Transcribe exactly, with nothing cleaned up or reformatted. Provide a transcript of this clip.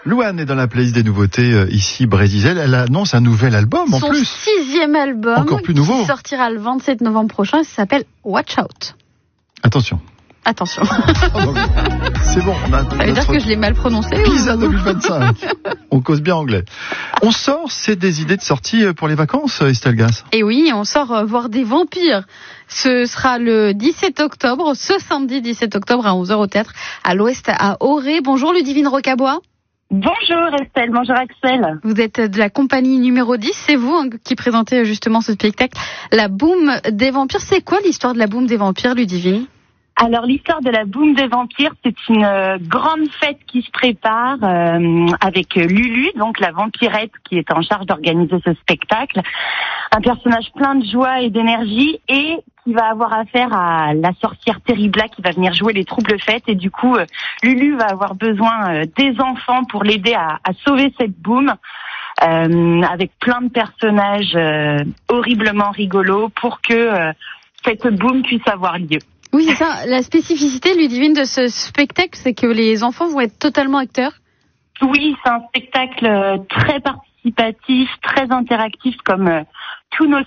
Louane est dans la playlist des nouveautés euh, ici, Brésisel. Elle annonce un nouvel album en Son plus. Son sixième album, encore plus nouveau, qui sortira le vingt-sept novembre prochain. Il s'appelle Watch Out. Attention. Attention. C'est bon. On a, ça veut dire que je l'ai mal prononcé. Pisa deux mille vingt-cinq. On cause bien anglais. On sort, c'est des idées de sortie pour les vacances, Estelle Gass. Et oui, on sort euh, voir des vampires. Ce sera le dix-sept octobre, ce samedi dix-sept octobre à onze heures au théâtre à l'Ouest à Auray. Bonjour Ludivine Rocabois. Bonjour Estelle, bonjour Axel. Vous êtes de la compagnie numéro dix, c'est vous hein, qui présentez justement ce spectacle, La Boum des Vampires. C'est quoi l'histoire de La Boum des Vampires, Ludivine ? Alors l'histoire de la Boum des Vampires, c'est une euh, grande fête qui se prépare euh, avec Lulu, donc la vampirette qui est en charge d'organiser ce spectacle. Un personnage plein de joie et d'énergie et qui va avoir affaire à la sorcière Terribla qui va venir jouer les troubles fêtes. Et du coup, euh, Lulu va avoir besoin euh, des enfants pour l'aider à, à sauver cette Boum. Euh, avec plein de personnages euh, horriblement rigolos pour que euh, cette Boum puisse avoir lieu. Oui, c'est ça. La spécificité, Ludivine, de ce spectacle, c'est que les enfants vont être totalement acteurs. Oui, c'est un spectacle très participatif, très interactif, comme euh, tous nos